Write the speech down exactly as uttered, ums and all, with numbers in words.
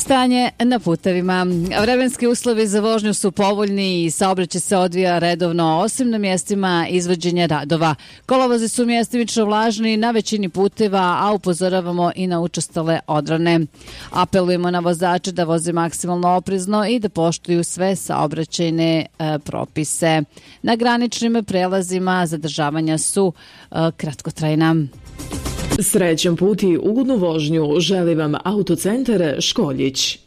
Stanje na putevima. Vremenski uslovi za vožnju su povoljni i saobraćaj se odvija redovno, osim na mjestima izvođenja radova. Kolovozi su mjestimično vlažni na većini puteva, a upozoravamo i na učestale odrane. Apelujemo na vozače da voze maksimalno oprezno i da poštuju sve saobraćajne e, propise. Na graničnim prelazima zadržavanja su e, kratkotrajna. Srećan put i ugodnu vožnju želi vam Autocentar Školjić.